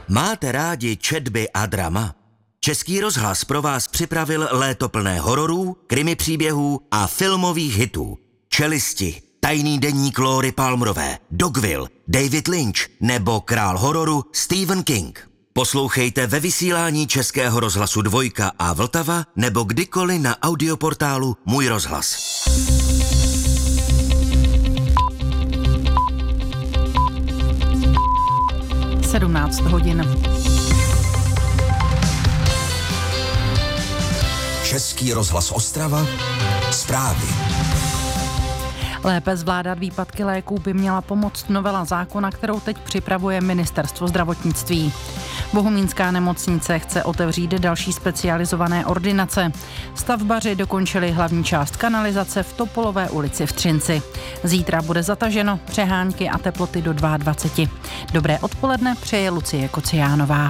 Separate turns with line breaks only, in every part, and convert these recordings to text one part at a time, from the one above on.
Máte rádi četby a drama? Český rozhlas pro vás připravil léto plné hororů, krimi příběhů a filmových hitů. Čelisti, Tajný deník Lóry Palmerové, Dogville, David Lynch nebo král hororu Stephen King. Poslouchejte ve vysílání Českého rozhlasu Dvojka a Vltava nebo kdykoliv na audioportálu Můj rozhlas.
hodin.
Český rozhlas Ostrava, zprávy.
Lépe zvládat výpadky léků by měla pomoct novela zákona, kterou teď připravuje Ministerstvo zdravotnictví. Bohumínská nemocnice chce otevřít další specializované ordinace. Stavbaři dokončili hlavní část kanalizace v Topolové ulici v Třinci. Zítra bude zataženo, přehánky a teploty do 22. Dobré odpoledne přeje Lucie Kociánová.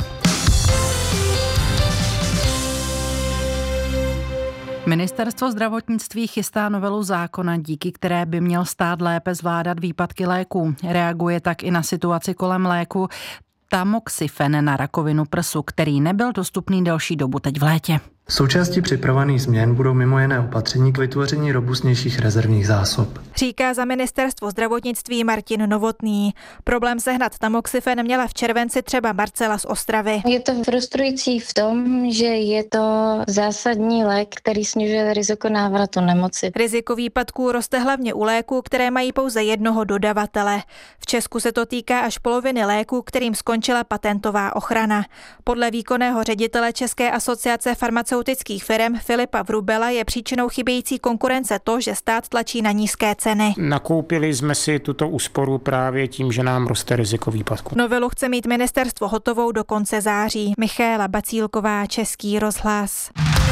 Ministerstvo zdravotnictví chystá novelu zákona, díky které by měl stát lépe zvládat výpadky léků. Reaguje tak i na situaci kolem léku tamoxifen na rakovinu prsu, který nebyl dostupný delší dobu teď v létě.
Součástí připravovaných změn budou mimo jiné opatření k vytvoření robustnějších rezervních zásob.
Říká za Ministerstvo zdravotnictví Martin Novotný. Problém sehnat tamoxifen měla v červenci třeba Marcela z Ostravy.
Je to frustrující v tom, že je to zásadní lék, který snižuje riziko návratu nemoci.
Riziko výpadků roste hlavně u léků, které mají pouze jednoho dodavatele. V Česku se to týká až poloviny léků, kterým skončila patentová ochrana. Podle výkonného ředitele České asociace farmaceutických firem Filipa Vrubela je příčinou chybějící konkurence to, že stát tlačí na nízké ceny.
Nakoupili jsme si tuto úsporu právě tím, že nám roste riziko výpadku.
Novelu chce mít ministerstvo hotovou do konce září. Michaela Bacílková, Český rozhlas.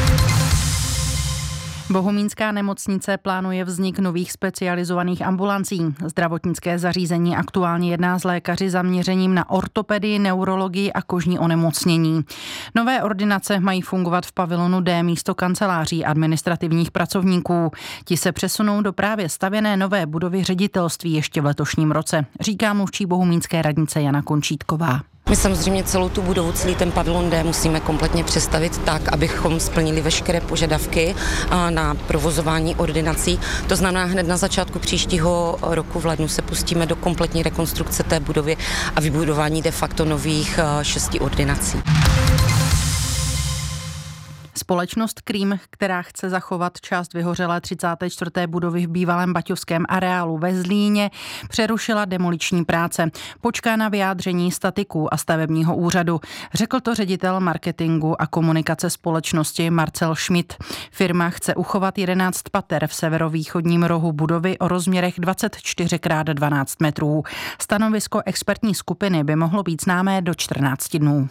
Bohumínská nemocnice plánuje vznik nových specializovaných ambulancí. Zdravotnické zařízení aktuálně jedná s lékaři zaměřením na ortopedii, neurologii a kožní onemocnění. Nové ordinace mají fungovat v pavilonu D místo kanceláří administrativních pracovníků. Ti se přesunou do právě stavěné nové budovy ředitelství ještě v letošním roce, říká mluvčí bohumínské radnice Jana Končítková.
My samozřejmě celou tu budovu, celý ten pavilon D musíme kompletně přestavit tak, abychom splnili veškeré požadavky na provozování ordinací. To znamená, hned na začátku příštího roku v lednu se pustíme do kompletní rekonstrukce té budovy a vybudování de facto nových 6 ordinací.
Společnost Krím, která chce zachovat část vyhořelé 34. budovy v bývalém baťovském areálu ve Zlíně, přerušila demoliční práce. Počká na vyjádření statiků a stavebního úřadu. Řekl to ředitel marketingu a komunikace společnosti Marcel Schmidt. Firma chce uchovat 11 pater v severovýchodním rohu budovy o rozměrech 24x12 metrů. Stanovisko expertní skupiny by mohlo být známé do 14 dnů.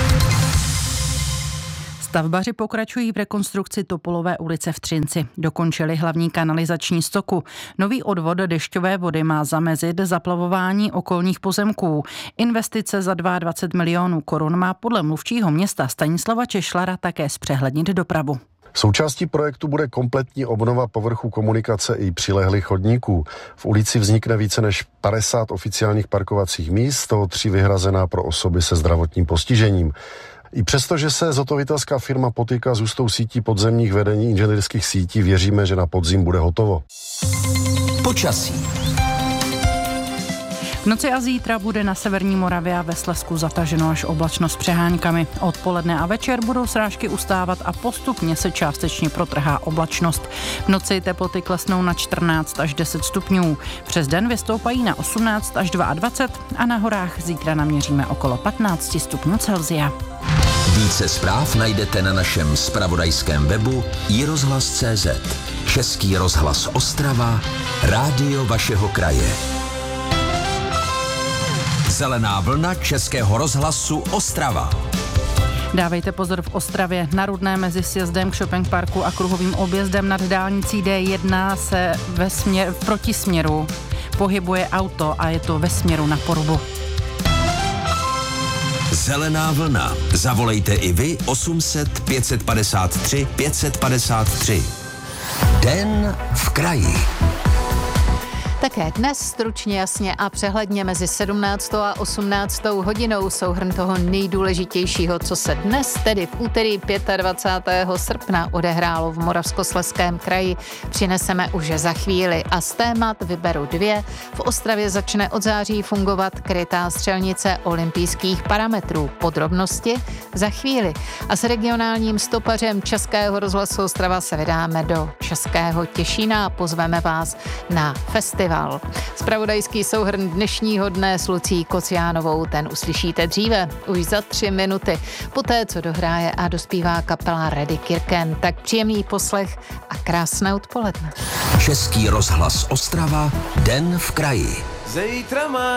Stavbaři pokračují v rekonstrukci Topolové ulice v Třinci. Dokončili hlavní kanalizační stoku. Nový odvod dešťové vody má zamezit zaplavování okolních pozemků. Investice za 22 milionů korun má podle mluvčího města Stanislava Češlara také zpřehlednit dopravu.
Součástí projektu bude kompletní obnova povrchu komunikace i přilehlých chodníků. V ulici vznikne více než 50 oficiálních parkovacích míst, z toho 3 vyhrazená pro osoby se zdravotním postižením. I přesto, že se zhotovitelská firma potýká s hustou sítí podzemních vedení inženýrských sítí, věříme, že na podzim bude hotovo.
Počasí.
V noci a zítra bude na severní Moravě a ve Slezsku zataženo až oblačno s přehánkami. Odpoledne a večer budou srážky ustávat a postupně se částečně protrhá oblačnost. V noci teploty klesnou na 14 až 10 stupňů. Přes den vystoupají na 18 až 22 a na horách zítra naměříme okolo 15 stupňů Celsia.
Více zpráv najdete na našem zpravodajském webu iRozhlas.cz. Český rozhlas Ostrava, rádio vašeho kraje. Zelená vlna Českého rozhlasu Ostrava.
Dávejte pozor v Ostravě. Na Rudné mezi sjezdem k shopping parku a kruhovým objezdem nad dálnicí D1 se v protisměru pohybuje auto a je to ve směru na Porubu.
Zelená vlna. Zavolejte i vy 800 553 553. Den v kraji.
Také dnes stručně, jasně a přehledně mezi 17. a 18. hodinou souhrn toho nejdůležitějšího, co se dnes, tedy v úterý 25. srpna odehrálo v Moravskoslezském kraji, přineseme už za chvíli a z témat vyberu 2. V Ostravě začne od září fungovat krytá střelnice olympijských parametrů. Podrobnosti za chvíli. A s regionálním stopařem Českého rozhlasu Ostrava se vydáme do Českého Těšína a pozveme vás na festival. Zpravodajský souhrn dnešního dne s Lucí Kociánovou, ten uslyšíte dříve, už za 3 minuty, poté, co dohraje a dospívá kapela Ready Kirken. Tak příjemný poslech a krásné odpoledne.
Český rozhlas Ostrava, den v kraji.
Zítra má